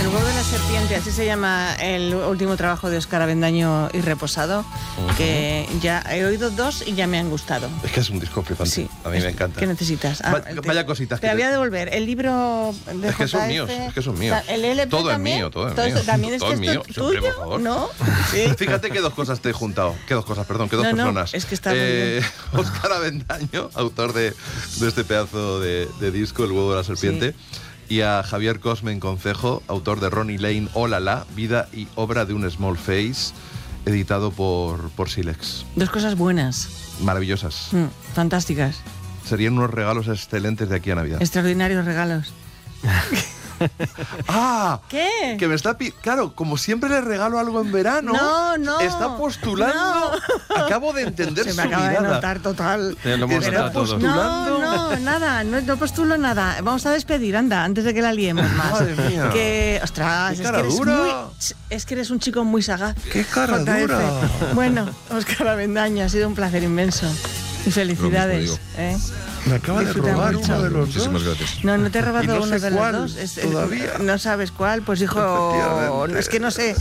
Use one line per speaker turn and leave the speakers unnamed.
El huevo de la serpiente, así se llama el último trabajo de Óscar Avendaño y Reposado, que ya he oído 2 y ya me han gustado.
Es que es un disco flipante.
Sí.
A mí me encanta.
¿Qué necesitas?
Vaya cositas.
Te voy a devolver el libro de
Es que son
JF,
míos, es que son míos.
El LP
Todo es
también,
mío, todo es mío.
También es
Todo
que
es
esto
mío.
es
Siempre,
tuyo,
por favor.
¿no? Sí.
Fíjate qué 2 cosas te he juntado. ¿Qué 2 cosas? Perdón, ¿qué 2 personas?
Es que está muy bien.
Óscar Avendaño, autor de este pedazo de disco, El huevo de la serpiente. Sí. Y a Javier Cosme en Concejo, autor de Ronnie Lane, Oh La La, vida y obra de un small face, editado por Silex.
2 cosas buenas.
Maravillosas.
Fantásticas.
Serían unos regalos excelentes de aquí a Navidad.
Extraordinarios regalos.
¡Ah!
¿Qué?
Que me está claro, como siempre le regalo algo en verano.
No.
Está postulando. No. Acabo de entender
Se
su
me acaba
mirada.
de notar total.
Lo hemos notado todos.
postulando.
Nada, no postulo nada. Vamos a despedir, anda, antes de que la liemos más.
Madre mía.
Que, ostras,
Qué cara dura.
Es que eres un chico muy sagaz.
¡Qué cara
JF.
dura!
Bueno, Óscar Avendaño, ha sido un placer inmenso. Y felicidades.
Me acaba
Disfruta
de robar
mucho.
uno de los
Muchísimas
2.
gracias.
No te he robado
Y no
uno
sé
de los
cuál
2.
todavía.
No sabes cuál, pues hijo,
Efectivamente.
es que no sé.